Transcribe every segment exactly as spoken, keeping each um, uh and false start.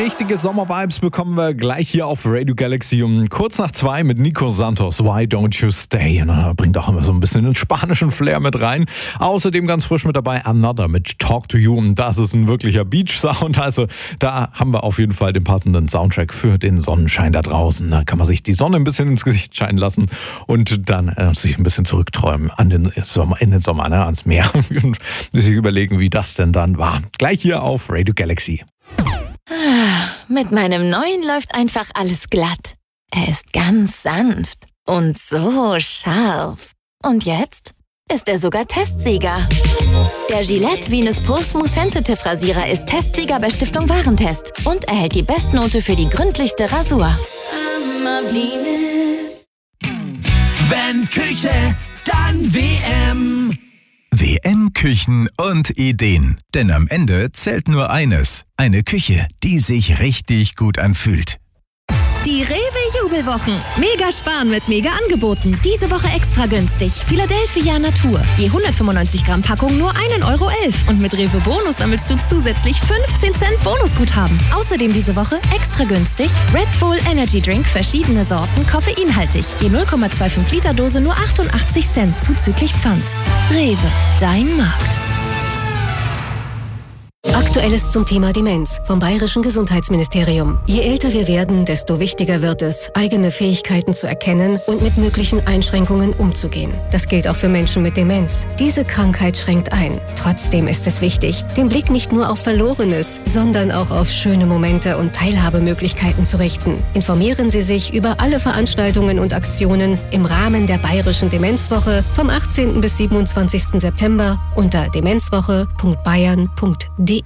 Richtige Sommer-Vibes bekommen wir gleich hier auf Radio Galaxy um kurz nach zwei mit Nico Santos. Why Don't You Stay? Na, bringt auch immer so ein bisschen den spanischen Flair mit rein. Außerdem ganz frisch mit dabei Another mit Talk to You. Und das ist ein wirklicher Beach-Sound. Also da haben wir auf jeden Fall den passenden Soundtrack für den Sonnenschein da draußen. Da kann man sich die Sonne ein bisschen ins Gesicht scheinen lassen und dann äh, sich ein bisschen zurückträumen an den Sommer, in den Sommer, ne, ans Meer und sich überlegen, wie das denn dann war. Gleich hier auf Radio Galaxy. Mit meinem neuen läuft einfach alles glatt. Er ist ganz sanft und so scharf. Und jetzt ist er sogar Testsieger. Der Gillette Venus Pro Smooth Sensitive Rasierer ist Testsieger bei Stiftung Warentest und erhält die Bestnote für die gründlichste Rasur. Wenn Küche, dann W M. W M Küchen und Ideen. Denn am Ende zählt nur eines. Eine Küche, die sich richtig gut anfühlt. Die Rewe-Jubelwochen. Mega sparen mit Mega-Angeboten. Diese Woche extra günstig. Philadelphia Natur. Die hundertfünfundneunzig Gramm Packung nur ein Euro elf. Und mit Rewe Bonus sammelst du zusätzlich fünfzehn Cent Bonusguthaben. Außerdem diese Woche extra günstig Red Bull Energy Drink, verschiedene Sorten, koffeinhaltig. Je null Komma fünfundzwanzig Liter Dose nur achtundachtzig Cent zuzüglich Pfand. Rewe, dein Markt. Aktuelles zum Thema Demenz vom Bayerischen Gesundheitsministerium. Je älter wir werden, desto wichtiger wird es, eigene Fähigkeiten zu erkennen und mit möglichen Einschränkungen umzugehen. Das gilt auch für Menschen mit Demenz. Diese Krankheit schränkt ein. Trotzdem ist es wichtig, den Blick nicht nur auf Verlorenes, sondern auch auf schöne Momente und Teilhabemöglichkeiten zu richten. Informieren Sie sich über alle Veranstaltungen und Aktionen im Rahmen der Bayerischen Demenzwoche vom achtzehnten bis siebenundzwanzigsten September unter demenzwoche punkt bayern punkt de.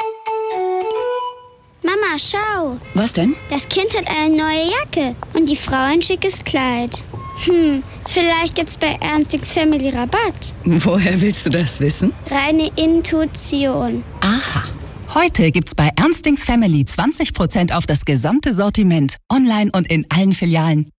Mama, schau. Was denn? Das Kind hat eine neue Jacke und die Frau ein schickes Kleid. Hm, vielleicht gibt's bei Ernstings Family Rabatt. Woher willst du das wissen? Reine Intuition. Aha. Heute gibt's bei Ernstings Family zwanzig Prozent auf das gesamte Sortiment. Online und in allen Filialen.